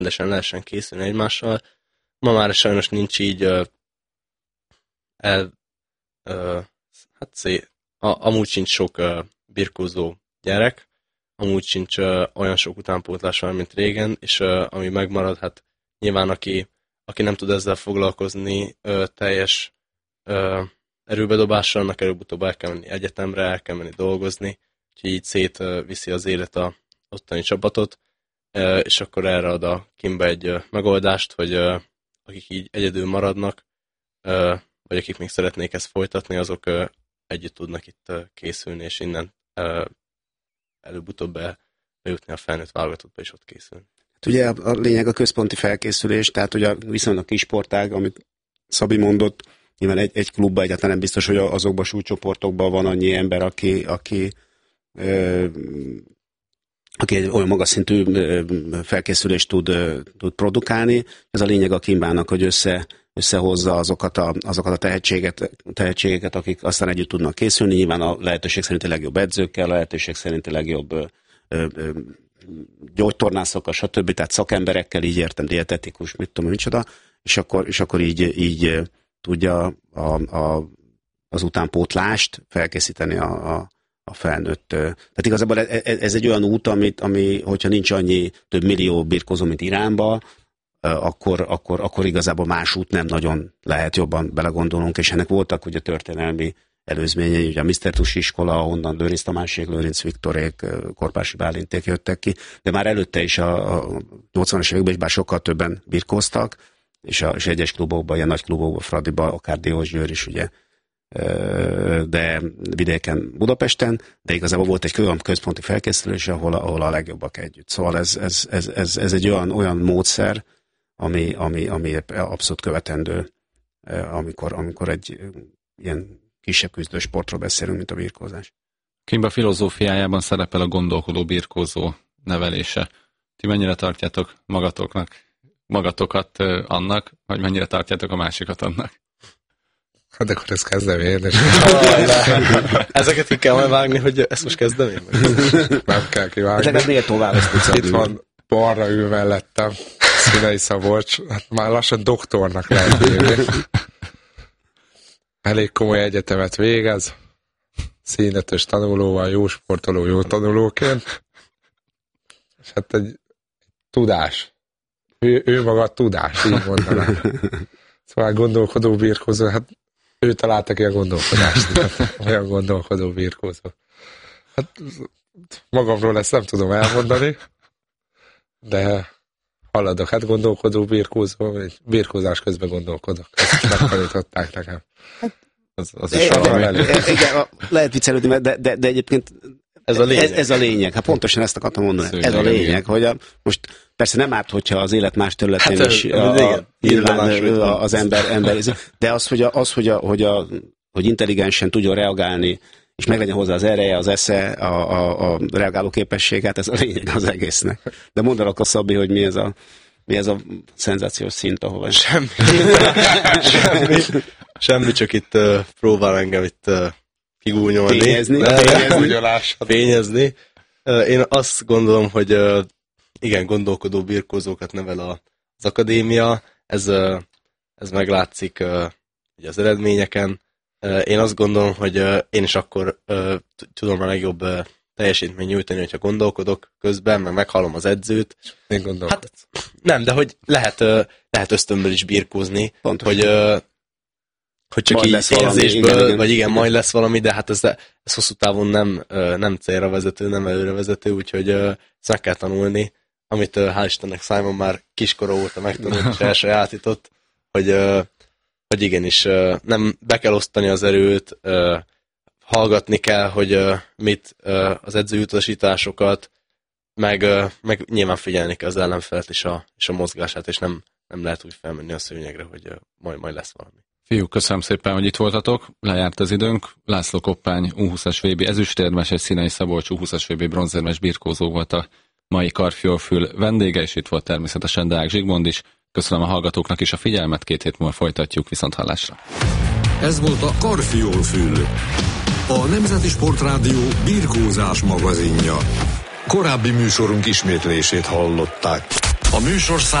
rendesen lehessen készülni egymással. Ma már sajnos nincs így amúgy sincs sok birkózó gyerek, amúgy sincs olyan sok utánpótlás van, mint régen, és ami megmarad, hát nyilván aki nem tud ezzel foglalkozni teljes erőbedobással, annak előbb-utóbb el kell menni egyetemre, el kell menni dolgozni, úgyhogy így szétviszi az élet a ottani csapatot, és akkor erre ad a Kimba egy megoldást, hogy akik így egyedül maradnak, vagy akik még szeretnék ezt folytatni, azok együtt tudnak itt készülni, és innen előbb-utóbb bejutni a felnőtt válogatottba, és ott készülni. Ugye a lényeg a központi felkészülés, tehát ugye viszonylag kis sportág, amit Szabi mondott, nyilván egy klubban egyáltalán nem biztos, hogy azokban a súlycsoportokban van annyi ember, aki egy olyan magas szintű felkészülést tud produkálni. Ez a lényeg a Kimbának, hogy összehozza azokat a tehetségeket, akik aztán együtt tudnak készülni. Nyilván a lehetőség szerinti legjobb edzőkkel, a lehetőség szerinti legjobb gyógytornászokkal, stb. Tehát szakemberekkel, így értem, dietetikus, mit tudom, micsoda, és akkor így tudja az utánpótlást felkészíteni a felnőtt. Tehát igazából ez egy olyan út, ami hogyha nincs annyi több millió birkózó, mint Iránba, akkor igazából más út nem nagyon lehet, jobban belegondolunk, és ennek voltak ugye történelmi előzményei, ugye a Mr. Tusi iskola, ahonnan Lőrinc Tamásék, Lőrinc Viktorék, Korpási Bálinték jöttek ki, de már előtte is a 80-as években is bár sokkal többen birkóztak, és egyes klubokban, ilyen nagy klubokban, Fradiban, akár Diósgyőr is, ugye, de vidéken, Budapesten, de igazából volt egy olyan központi felkészülés, ahol a legjobbak együtt. Szóval ez egy olyan módszer, ami abszolút követendő, amikor egy ilyen kisebb küzdő sportról beszélünk, mint a birkózás. Kimba filozófiájában szerepel a gondolkodó birkózó nevelése. Ti mennyire tartjátok magatokat annak, vagy mennyire tartjátok a másikat annak? Hát akkor ezt kezdem én. És ezeket ki kell majd vágni, hogy ezt most kezdem én? Nem kell kivágni. Ezeket méltó választ. Itt van balra ül mellettem, Színei Szabolcs. Hát már lassan doktornak lehet írni. Elég komoly egyetemet végez. Színetes tanulóval, jó sportoló, jó tanulóként. És hát egy tudás. Ő maga tudás, így mondanám. Szóval gondolkodó birkózó, hát ő találta ki a gondolkodást. Olyan gondolkodó birkózó. Hát magamról ezt nem tudom elmondani, de haladok. Hát gondolkodó birkózó, birkózás közben gondolkodok. Ezt megtanították nekem. Az is igen, lehet viccelődni, de egyébként ez a lényeg. Hát pontosan ezt akartam mondani. Ez a lényeg, hogy most persze nem árt, hogyha az élet más területén is nyilván az ember, de hogy intelligensen tudjon reagálni, és meglegyen hozzá az ereje, az esze, a reagáló képességet, ez a lényeg az egésznek. De mondd el akkor, Szabi, hogy mi ez a szenzációs szint, ahol Semmi, csak itt próbál engem itt kigúnyolni. Fényezni. Én azt gondolom, hogy igen, gondolkodó birkózókat nevel az akadémia, ez meglátszik ugye az eredményeken. Én azt gondolom, hogy én is akkor tudom a legjobb teljesítményt nyújtani, hogyha gondolkodok közben, meg meghallom az edzőt. Én gondolom. Hát nem, de hogy lehet ösztönből is birkózni, hogy csak majd így érzésből, igen. Vagy igen, majd lesz valami, de hát ez hosszú távon nem célra vezető, nem előre vezető, úgyhogy ezt meg kell tanulni, amit hál' Istennek Simon már kiskora óta megtanult és elsajátított, hogy igenis nem be kell osztani az erőt, hallgatni kell, hogy mit az edzői utasításokat, meg nyilván figyelni kell az ellenfelet és a mozgását, és nem lehet úgy felmenni a szőnyegre, hogy majd lesz valami. Fiúk, köszönöm szépen, hogy itt voltatok. Lejárt az időnk. László Koppány, U20-as VB ezüstérmes, és Színei Szabolcs, U20-as VB bronzérmes birkózó volt a mai Karfiolfül vendége, és itt volt természetesen Deák Zsigmond is. Köszönöm a hallgatóknak is a figyelmet, 2 hét múlva folytatjuk, viszonthallásra. Ez volt a Karfiolfül, a Nemzeti Sportrádió birkózás magazinja. Korábbi műsorunk ismétlését hallották. A műsorszám